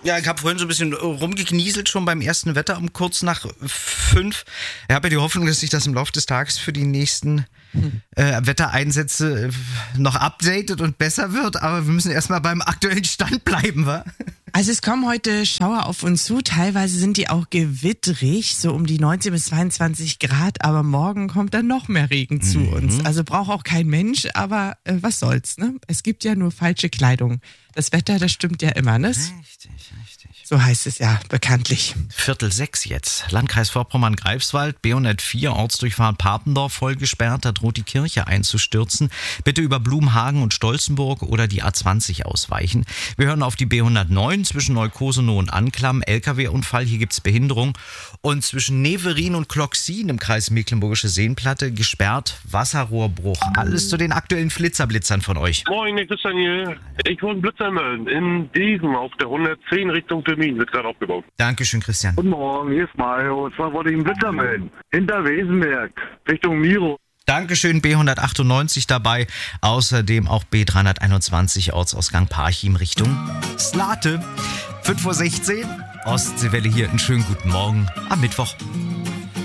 Ja, ich habe vorhin so ein bisschen rumgeknieselt schon beim ersten Wetter um kurz nach 5. Ich habe ja die Hoffnung, dass sich das im Laufe des Tages für die nächsten Wettereinsätze noch updatet und besser wird, aber wir müssen erstmal beim aktuellen Stand bleiben, wa? Also es kommen heute Schauer auf uns zu, teilweise sind die auch gewitterig, so um die 19 bis 22 Grad, aber morgen kommt dann noch mehr Regen zu uns. Also braucht auch kein Mensch, aber was soll's, ne? Es gibt ja nur falsche Kleidung. Das Wetter, das stimmt ja immer, ne? Richtig. So heißt es ja bekanntlich. 5:45 jetzt. Landkreis Vorpommern-Greifswald, B104, Ortsdurchfahrt Papendorf voll gesperrt. Da droht die Kirche einzustürzen. Bitte über Blumhagen und Stolzenburg oder die A20 ausweichen. Wir hören auf die B109 zwischen Neukosenow und Anklam. LKW-Unfall, hier gibt's Behinderung. Und zwischen Neverin und Kloxin im Kreis Mecklenburgische Seenplatte gesperrt. Wasserrohrbruch. Alles zu den aktuellen Flitzerblitzern von euch. Moin, ich bin Daniel. Ich wollte einen Blitzer melden. In Diesen auf der 110 Richtung Termin wird gerade aufgebaut. Dankeschön, Christian. Guten Morgen, hier ist Mario. Und zwar wollte ich einen Blitzer melden. Hinter Wesenberg, Richtung Miro. Dankeschön, B198 dabei. Außerdem auch B321, Ortsausgang Parchim Richtung Slate. 5:16 Ostseewelle hier. Einen schönen guten Morgen am Mittwoch.